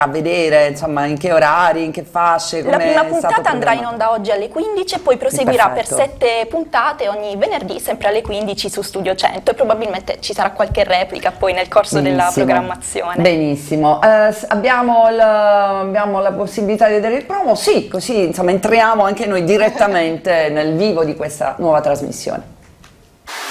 a vedere, insomma, in che orari, in che fasce? La prima Come è stato puntata andrà in programmato? onda oggi alle 15 e poi proseguirà per Perfetto. 7 puntate ogni venerdì, sempre alle 15 su Studio 100, e probabilmente ci sarà qualche replica poi nel corso della Benissimo. programmazione. Benissimo. Abbiamo la possibilità di vedere il promo? Sì, così insomma entriamo anche noi direttamente nel vivo di questa nuova trasmissione.